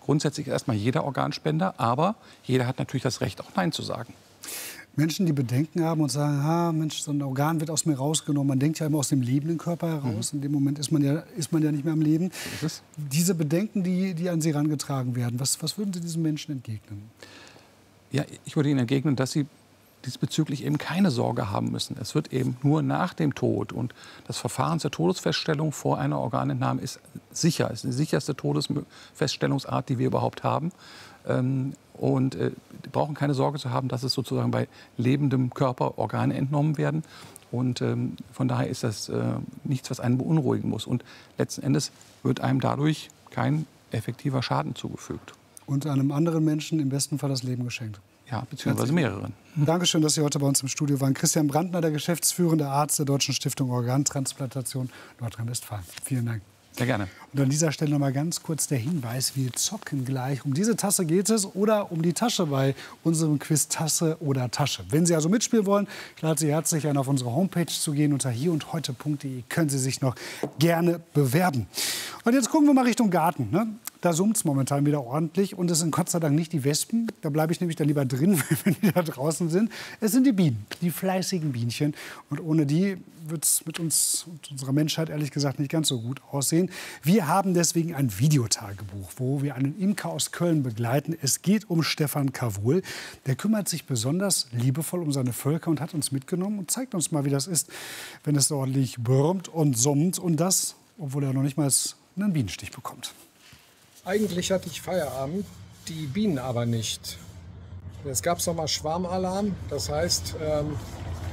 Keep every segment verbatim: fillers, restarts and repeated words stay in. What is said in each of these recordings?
grundsätzlich erstmal jeder Organspender, aber jeder hat natürlich das Recht, auch Nein zu sagen. Menschen, die Bedenken haben und sagen, ha, Mensch, so ein Organ wird aus mir rausgenommen. Man denkt ja immer aus dem lebenden Körper heraus. Mhm. In dem Moment ist man ja, ist man ja nicht mehr am Leben. So ist es. Diese Bedenken, die, die an Sie herangetragen werden, was, was würden Sie diesen Menschen entgegnen? Ja, ich würde Ihnen entgegnen, dass Sie diesbezüglich eben keine Sorge haben müssen. Es wird eben nur nach dem Tod, und das Verfahren zur Todesfeststellung vor einer Organentnahme ist sicher, ist die sicherste Todesfeststellungsart, die wir überhaupt haben. Ähm, und äh, die brauchen keine Sorge zu haben, dass es sozusagen bei lebendem Körper Organe entnommen werden. Und ähm, von daher ist das äh, nichts, was einen beunruhigen muss. Und letzten Endes wird einem dadurch kein effektiver Schaden zugefügt. Und einem anderen Menschen im besten Fall das Leben geschenkt. Ja, beziehungsweise mehreren. Dankeschön, dass Sie heute bei uns im Studio waren. Christian Brandner, der geschäftsführende Arzt der Deutschen Stiftung Organtransplantation Nordrhein-Westfalen. Vielen Dank. Sehr gerne. Und an dieser Stelle noch mal ganz kurz der Hinweis, wir zocken gleich. Um diese Tasse geht es oder um die Tasche bei unserem Quiz Tasse oder Tasche. Wenn Sie also mitspielen wollen, ich lade Sie herzlich ein, auf unsere Homepage zu gehen. Unter hier und heute punkt de können Sie sich noch gerne bewerben. Und jetzt gucken wir mal Richtung Garten. Ne? Da summt es momentan wieder ordentlich. Und es sind Gott sei Dank nicht die Wespen. Da bleibe ich nämlich dann lieber drin, wenn die da draußen sind. Es sind die Bienen, die fleißigen Bienchen. Und ohne die wird es mit uns und unserer Menschheit ehrlich gesagt nicht ganz so gut aussehen. Wir haben deswegen ein Videotagebuch, wo wir einen Imker aus Köln begleiten. Es geht um Stefan Kavul. Der kümmert sich besonders liebevoll um seine Völker und hat uns mitgenommen und zeigt uns mal, wie das ist, wenn es ordentlich brummt und summt. Und das, obwohl er noch nicht mal einen Bienenstich bekommt. Eigentlich hatte ich Feierabend, die Bienen aber nicht. Jetzt gab es noch mal Schwarmalarm. Das heißt, ähm,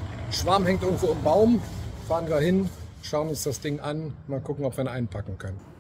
Schwarm hängt irgendwo im Baum. Fahren wir hin, schauen uns das Ding an, mal gucken, ob wir ihn einpacken können.